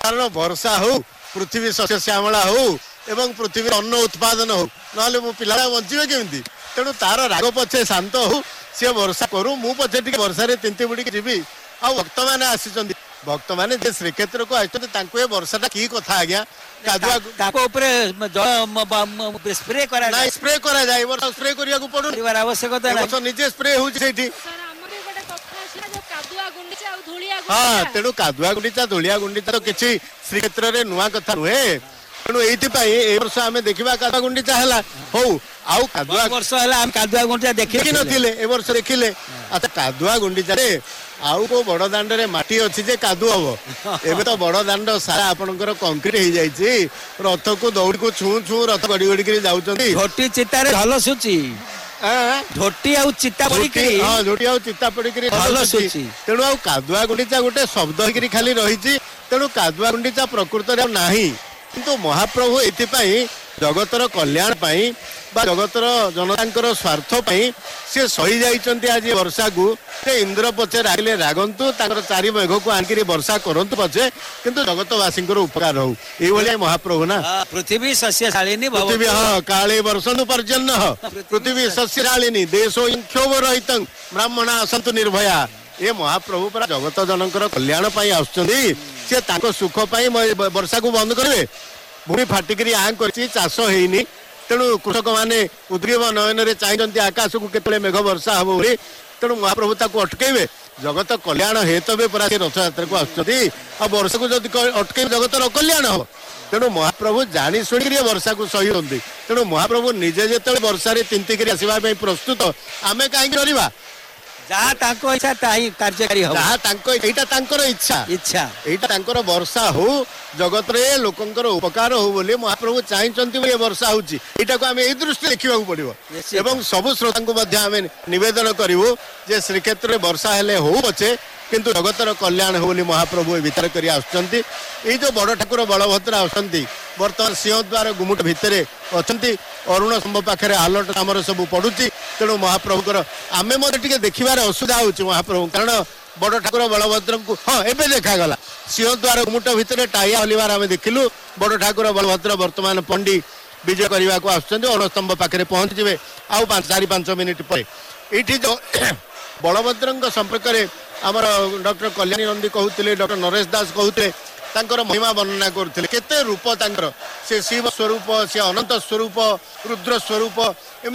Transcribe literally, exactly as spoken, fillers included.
कारण वर्षा हो पृथ्वी शस्य श्यामला हो एवं पृथ्वी अन्न उत्पादन हो ना मो पिला बचे केमी तेणु तार राग पछे शांत हो सी वर्षा करू मु पछे टी वर्षा तिंती बुड़ी जी आ भक्त मैंने आसी भक्त मैंने श्रीक्षेत्र को आए वर्षा की कथा आज्ञा स्प्रे करा स्प्रे करा जाए स्प्रे करिया पड़ो आवश्यकता निजे स्प्रे होती हाँ तेणु कादुआ गुंडीचा धूलिया गुंडीचा तो किसी श्रीक्षेत्र में नुआ कथा नुहे तेणु ये वर्ष आम देखा कादुआ गुंडीचा है हो आउ कादुआ वर्ष है कादुआ गुंडीचा देखी नथिले ए वर्ष देखिले अच्छा कादुआ गुंडीचा आउ को बड़ दांड रे माटी अच्छी जे कादु हम एबे तो बड़ दांड सारा आपनकर कंक्रीट हो जाइए रथ को दौड़ को छू छू रथ गड़ी गड़ी कर जाउछंती झोटी चितारे ढल सुची झोटी आउ चिता पड़ी करी हां झोटी आउ चिता पड़ी करी ढल सुची तेणु आउ कादुआ गुंडीचा गोटे शब्द होकरी खाली रहिछि तेणु कादुआ गुंडीचा प्रकृत रे नाही किंतु महाप्रभु एथिपाई जगतर कल्याण पाई बा जगतर जनतांकर स्वार्थ पाई से सही जाइछंती आज वर्षा को से इंद्र पछे रागले रागंतु ताकर चारि मेघ को आनकरी वर्षा करंतु पछे किंतु जगतवासींकर उपकार हो एई भलिया महाप्रभु ना पृथ्वी सस्यशालिनी पृथ्वी हां काले वर्षनु पर्जन्य पृथ्वी सस्यशालिनी देशो क्षोभ रहितं ब्राह्मणा सन्तु निर्भया ये महाप्रभु पर जगत जनकर कल्याण पाई आछंती से ताको सुख पाई वर्षा को बंद करबे भूमि फाटिकी आं कर चाष होनी तेणु कृषक मैंने उद्ग्रीव नयन चाहिए आकाश को केतले मेघ वर्षा हम बोली तेणु महाप्रभु ताको अटकेबे जगत कल्याण हेतु परा रथयात्रा को आसुँच वर्ष को जब अटके जगतर अकल्याण हम तेणु महाप्रभु जानी शुणी वर्षा को सही होती तेणु महाप्रभु निजे जो वर्षा तिंतिक आसवा प्रस्तुत आम कहीं डरवा जहाँ तांको इच्छा ताही कार्यकारी हो जहाँ तांको एटा तांकर इच्छा इच्छा एटा तांकर वर्षा हो जगत रे लोकंकर उपकार हो बोली महाप्रभु चाहिंचंती बोली वर्षा होची एटा को हम एई दृष्टि देखिबा पड़िबो एवं सब श्रोता को मध्य हम निवेदन करिवो जे श्रीक्षेत्र रे वर्षा हेले हो बचे किंतु जगतर कल्याण हो बोली महाप्रभु विचार करी आछंती एई जो बड़ ठाकुर बलभद्र आछंती वर्तमान सिंहद्वार गुमुट भितर अच्छी अरुण स्तंभ पाखे आलट आमर सब पड़ुची तेणु महाप्रभुकर आमे मत देखिबार असुविधा होची महाप्रभु कारण बड़ ठाकुर बलभद्र को हाँ एबे देखागला सिंहद्वार गुमुट भितर टाइया हलिबार आमे देखिलु बड़ ठाकुर बलभद्र वर्तमान पंडी विजय करने को आसुचंती अरुण स्तंभ पाखे पहुंची जिवे आउ पांच चारि पांच मिनिट पर एठी जो बलभद्र संपर्क में आमर डॉक्टर कल्याणी नंदी कहते डॉक्टर नरेश दास कहते तांकर महिमा वर्णना करते केते रूप तांकर से शिव स्वरूप से अनंत स्वरूप रुद्र स्वरूप